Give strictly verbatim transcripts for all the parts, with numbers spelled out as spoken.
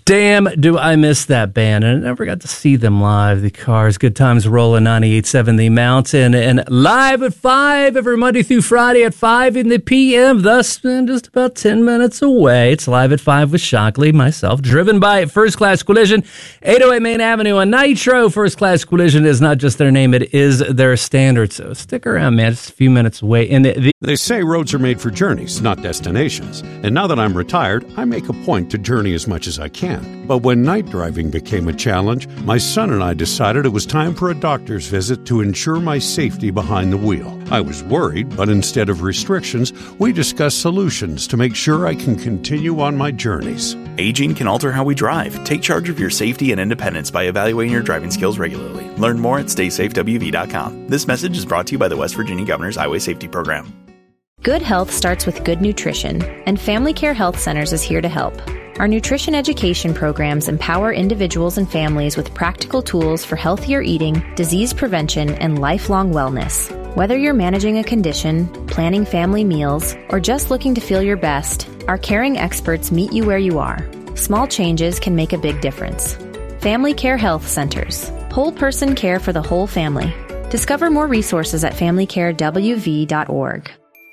Damn, do I miss that band. And I never got to see them live. The Cars, Good Times Rollin', ninety-eight point seven The Mountain. And live at five every Monday through Friday at five in the p m. Thus, just about ten minutes away. It's Live at five with Shockley, myself, driven by First Class Collision, eight oh eight Main Avenue on Nitro. First Class Collision is not just their name, it is their standard. So stick around, man. It's a few minutes away. And the, the They say roads are made for journeys, not destinations. And now that I'm retired, I make a point to journey as much as I can. But when night driving became a challenge, my son and I decided it was time for a doctor's visit to ensure my safety behind the wheel. I was worried, but instead of restrictions, we discussed solutions to make sure I can continue on my journeys. Aging can alter how we drive. Take charge of your safety and independence by evaluating your driving skills regularly. Learn more at stay safe w v dot com. This message is brought to you by the West Virginia Governor's Highway Safety Program. Good health starts with good nutrition, and Family Care Health Centers is here to help. Our nutrition education programs empower individuals and families with practical tools for healthier eating, disease prevention, and lifelong wellness. Whether you're managing a condition, planning family meals, or just looking to feel your best, our caring experts meet you where you are. Small changes can make a big difference. Family Care Health Centers. Whole person care for the whole family. Discover more resources at family care w v dot org.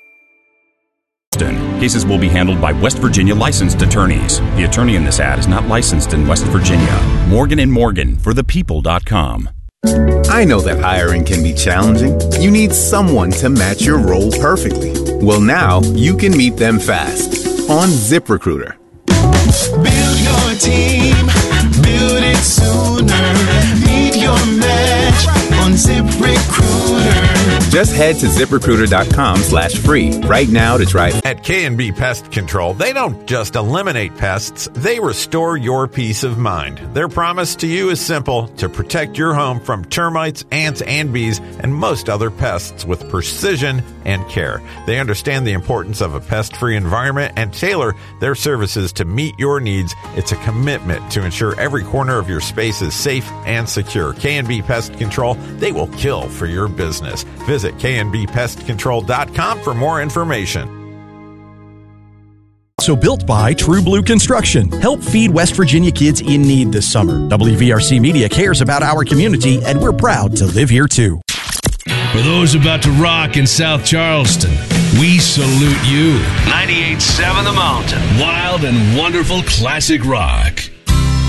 Cases will be handled by West Virginia licensed attorneys. The attorney in this ad is not licensed in West Virginia. Morgan and Morgan for the people dot com. I know that hiring can be challenging. You need someone to match your role perfectly. Well, now you can meet them fast on ZipRecruiter. Build your team, build it sooner. Meet your match on ZipRecruiter. Just head to ZipRecruiter.com slash free right now to try. At K and B Pest Control, they don't just eliminate pests, they restore your peace of mind. Their promise to you is simple: to protect your home from termites, ants, and bees, and most other pests with precision and care. They understand the importance of a pest-free environment and tailor their services to meet your needs. It's a commitment to ensure every corner of your space is safe and secure. K and B Pest Control, they will kill for your business. Visit K and B pest control dot com for more information. So built by True Blue Construction. Help feed West Virginia kids in need this summer. W V R C Media cares about our community, and we're proud to live here too. For those about to rock in South Charleston, we salute you. ninety-eight point seven The Mountain. Wild and wonderful classic rock.